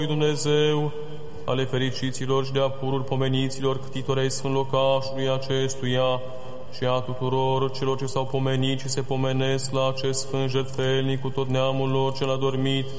Dumnezeu, ale fericiților și de apururi pomeniților ctitorei sfânt locașului acestuia și a tuturor celor ce s-au pomenit și se pomenesc la acest sfânt jertfelnic cu tot neamul lor cel adormit,